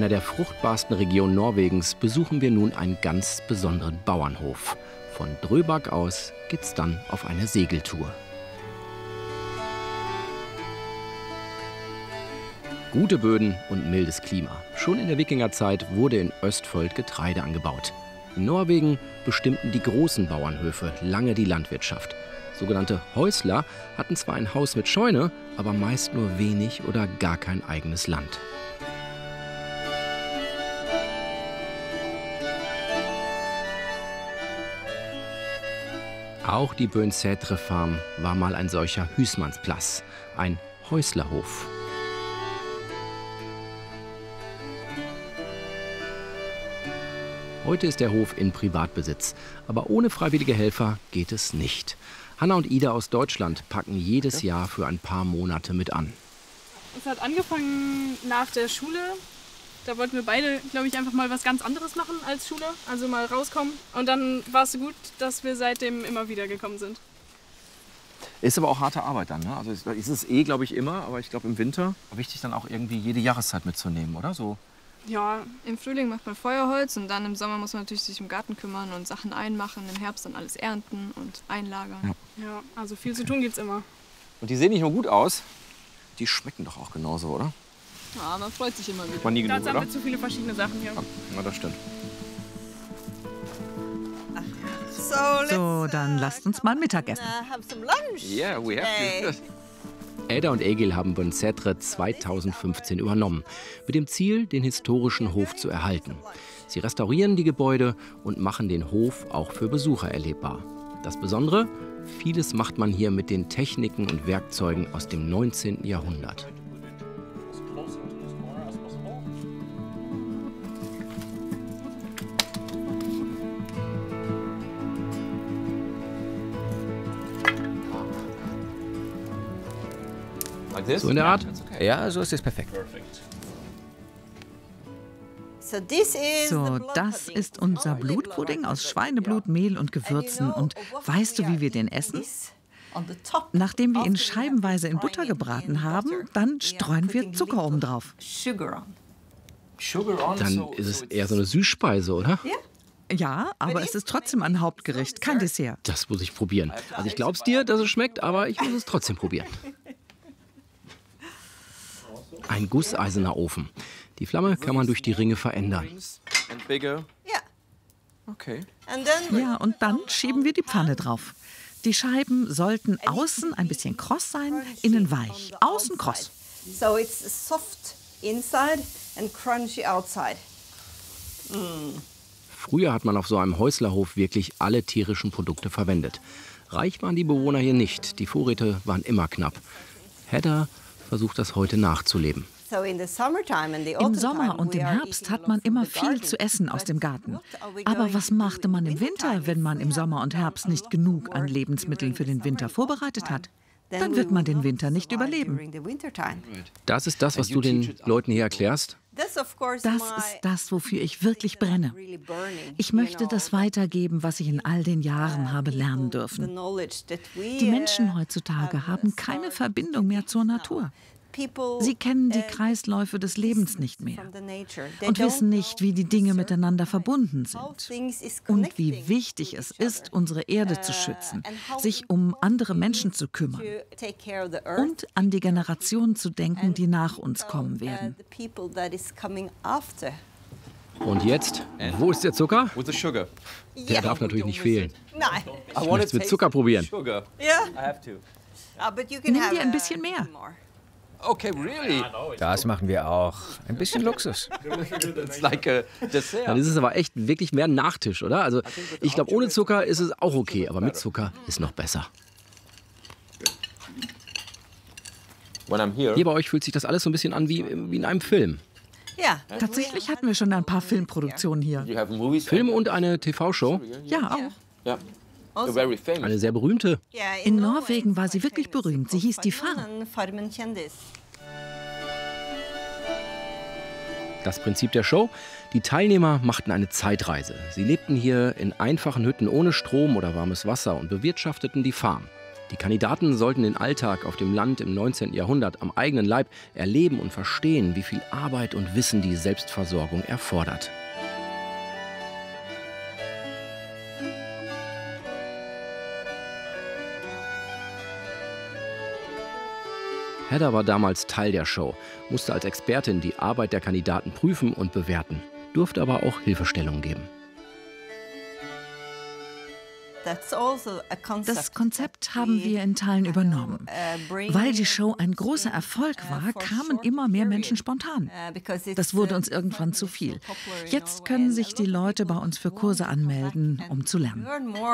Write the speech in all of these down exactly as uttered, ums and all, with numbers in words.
einer der fruchtbarsten Regionen Norwegens besuchen wir nun einen ganz besonderen Bauernhof. Von Drøbak aus geht's dann auf eine Segeltour. Gute Böden und mildes Klima. Schon in der Wikingerzeit wurde in Østfold Getreide angebaut. In Norwegen bestimmten die großen Bauernhöfe lange die Landwirtschaft. Sogenannte Häusler hatten zwar ein Haus mit Scheune, aber meist nur wenig oder gar kein eigenes Land. Auch die Bønsætre Farm war mal ein solcher Husmannsplass, ein Häuslerhof. Heute ist der Hof in Privatbesitz, aber ohne freiwillige Helfer geht es nicht. Hanna und Ida aus Deutschland packen jedes Jahr für ein paar Monate mit an. Es hat angefangen nach der Schule. Da wollten wir beide, glaube ich, einfach mal was ganz anderes machen als Schule, also mal rauskommen. Und dann war es so gut, dass wir seitdem immer wieder gekommen sind. Ist aber auch harte Arbeit dann, ne? Also ist es eh, glaube ich, immer, aber ich glaube im Winter wichtig dann auch irgendwie jede Jahreszeit mitzunehmen, oder so? Ja, im Frühling macht man Feuerholz und dann im Sommer muss man natürlich sich um Garten kümmern und Sachen einmachen, im Herbst dann alles ernten und einlagern. Ja, ja, also viel zu tun gibt's immer. Und die sehen nicht nur gut aus, die schmecken doch auch genauso, oder? Ja, man freut sich immer wieder. Man nie genug, Dazu oder? haben wir zu viele verschiedene Sachen hier. Ja, na, das stimmt. So, dann lasst uns mal Mittag essen. Yeah, we have to. Edda und Egil haben Bønsætre zweitausendfünfzehn übernommen, mit dem Ziel, den historischen Hof zu erhalten. Sie restaurieren die Gebäude und machen den Hof auch für Besucher erlebbar. Das Besondere? Vieles macht man hier mit den Techniken und Werkzeugen aus dem neunzehnten Jahrhundert. So in der Art? Ja, so ist es perfekt. So, das ist unser Blutpudding aus Schweineblut, Mehl und Gewürzen. Und weißt du, wie wir den essen? Nachdem wir ihn scheibenweise in Butter gebraten haben, dann streuen wir Zucker oben drauf. Dann ist es eher so eine Süßspeise, oder? Ja, aber es ist trotzdem ein Hauptgericht, kein Dessert. Das muss ich probieren. Also ich glaub's dir, dass es schmeckt, aber ich muss es trotzdem probieren. Ein gusseiserner Ofen. Die Flamme kann man durch die Ringe verändern. Ja, und dann schieben wir die Pfanne drauf. Die Scheiben sollten außen ein bisschen kross sein, innen weich. Außen kross. So it's soft inside and crunchy outside. Mm. Früher hat man auf so einem Häuslerhof wirklich alle tierischen Produkte verwendet. Reich waren die Bewohner hier nicht. Die Vorräte waren immer knapp. Hedda versucht das heute nachzuleben. Im Sommer und im Herbst hat man immer viel zu essen aus dem Garten. Aber was machte man im Winter, wenn man im Sommer und Herbst nicht genug an Lebensmitteln für den Winter vorbereitet hat? Dann wird man den Winter nicht überleben. Das ist das, was du den Leuten hier erklärst? Das ist das, wofür ich wirklich brenne. Ich möchte das weitergeben, was ich in all den Jahren habe lernen dürfen. Die Menschen heutzutage haben keine Verbindung mehr zur Natur. Sie kennen die Kreisläufe des Lebens nicht mehr und wissen nicht, wie die Dinge miteinander verbunden sind und wie wichtig es ist, unsere Erde zu schützen, sich um andere Menschen zu kümmern und an die Generationen zu denken, die nach uns kommen werden. Und jetzt? Wo ist der Zucker? With the sugar. Der darf natürlich nicht fehlen. Nein. Ich möchte es mit Zucker probieren. Ja. Nimm dir ein bisschen mehr. Okay, really? Das machen wir auch. Ein bisschen Luxus. It's like a dessert. Dann ist es aber echt wirklich mehr ein Nachtisch, oder? Also ich glaube, ohne Zucker ist es auch okay, aber mit Zucker ist noch besser. Hier bei euch fühlt sich das alles so ein bisschen an wie, wie in einem Film. Ja. Tatsächlich hatten wir schon ein paar Filmproduktionen hier. Filme und eine T V-Show? Ja, auch. Ja. Eine sehr berühmte. In Norwegen war sie wirklich berühmt. Sie hieß die Farm. Das Prinzip der Show? Die Teilnehmer machten eine Zeitreise. Sie lebten hier in einfachen Hütten ohne Strom oder warmes Wasser und bewirtschafteten die Farm. Die Kandidaten sollten den Alltag auf dem Land im neunzehnten Jahrhundert am eigenen Leib erleben und verstehen, wie viel Arbeit und Wissen die Selbstversorgung erfordert. Hedda war damals Teil der Show, musste als Expertin die Arbeit der Kandidaten prüfen und bewerten, durfte aber auch Hilfestellungen geben. Das Konzept haben wir in Teilen übernommen. Weil die Show ein großer Erfolg war, kamen immer mehr Menschen spontan. Das wurde uns irgendwann zu viel. Jetzt können sich die Leute bei uns für Kurse anmelden, um zu lernen.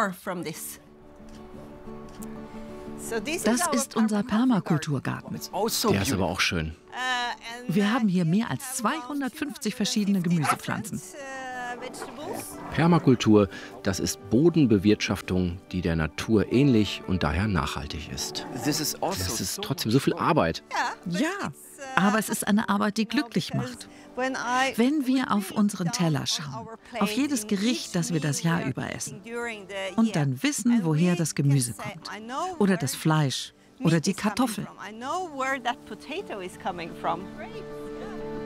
Das ist unser Permakulturgarten. Der ist aber auch schön. Wir haben hier mehr als zweihundertfünfzig verschiedene Gemüsepflanzen. Permakultur, das ist Bodenbewirtschaftung, die der Natur ähnlich und daher nachhaltig ist. Das ist trotzdem so viel Arbeit. Ja, aber es ist eine Arbeit, die glücklich macht. Wenn wir auf unseren Teller schauen, auf jedes Gericht, das wir das Jahr über essen, und dann wissen, woher das Gemüse kommt, oder das Fleisch, oder die Kartoffel.